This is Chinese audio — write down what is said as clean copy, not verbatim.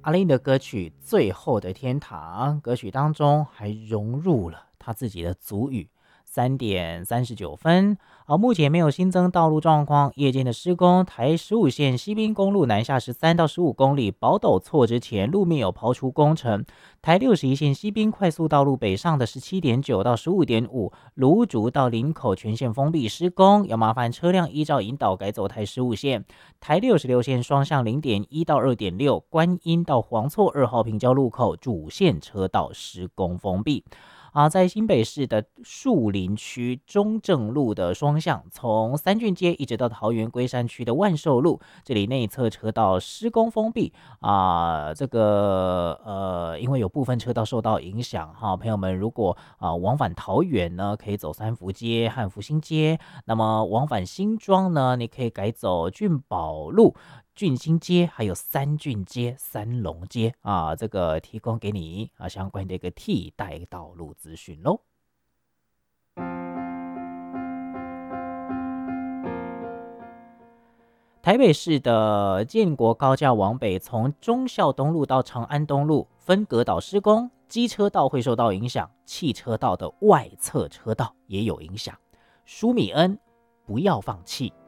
阿令的歌曲《最后的天堂》，歌曲当中还融入了他自己的族语。3:39。目前没有新增道路状况，夜间的施工，台15线西滨公路南下13到15公里，宝斗错之前路面有刨除工程。台61线西滨快速道路北上的17.9到15.5，芦竹到林口全线封闭施工，要麻烦车辆依照引导改走台15线。台66线双向0.1到2.6，观音到黄错2号平交路口主线车道施工封闭。在新北市的树林区中正路的双向，从三郡街一直到桃园龟山区的万寿路，这里内侧车道施工封闭。因为有部分车道受到影响哈，朋友们如果往返桃园呢，可以走三福街和福兴街；那么往返新庄呢，你可以改走俊宝路、俊兴街，还有三郡街、三龙街这个提供给你相关的一个替代道路资讯喽。台北市的建国高架往北，从忠孝东路到长安东路分隔岛施工，机车道会受到影响，汽车道的外侧车道也有影响。舒米恩，不要放弃，